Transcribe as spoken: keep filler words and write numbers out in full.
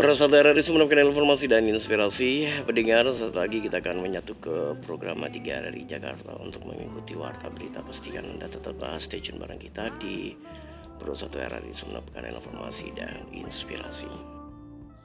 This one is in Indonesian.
Para saudara di menemukan informasi dan inspirasi pendengar, saat lagi kita akan menyatu ke program tiga dari Jakarta untuk mengikuti warta berita. Pastikan Anda tetap stay tune bareng kita di Pro satu R R I menemukan informasi dan inspirasi.